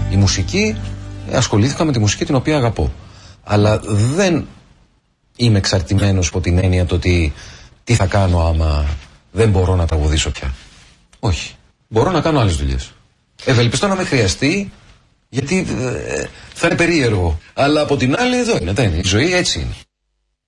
Η μουσική, ασχολήθηκα με τη μουσική την οποία αγαπώ. Αλλά δεν είμαι εξαρτημένος από την έννοια το ότι τι θα κάνω άμα δεν μπορώ να τραγουδήσω πια. Όχι. Μπορώ να κάνω άλλες δουλειές. Ευελπιστώ να με χρειαστεί, γιατί θα είναι περίεργο. Αλλά από την άλλη εδώ είναι, δεν είναι. Η ζωή έτσι είναι.